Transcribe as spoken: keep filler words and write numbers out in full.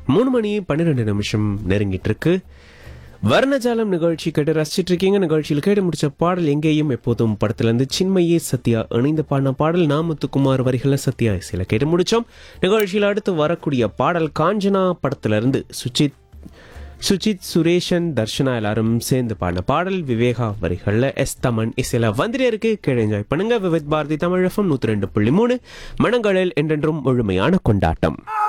மூணு மணி பன்னிரெண்டு நிமிஷம் நெருங்கிட்டு இருக்கு. வர்ணஜாலம் நிகழ்ச்சி கேட்டு ரசிச்சிட்டு இருக்கீங்க. நிகழ்ச்சியில் கேட்டு முடிச்ச பாடல் எங்கேயும் எப்போதும் படத்துல இருந்து சின்மயே சத்யா இணைந்து பாடின பாடல் நாமத்துக்குமார் வரிகள சத்யா இசையில கேட்டு முடிச்சோம். நிகழ்ச்சியில் அடுத்து வரக்கூடிய பாடல் காஞ்சனா படத்துல இருந்து சுஜித் சுஜித் சுரேஷன் தர்ஷனா எல்லாரும் சேர்ந்து பாடின பாடல் விவேகா வரிகள்ல எஸ் தமன் இசையில வந்துட்டே இருக்கு. கேட்டு என்ஜாய் பண்ணுங்க. விவித் பாரதி தமிழ் எஃப்எம் நூத்தி ரெண்டு புள்ளி மூணு மனங்களில் என்றென்றும் முழுமையான கொண்டாட்டம்.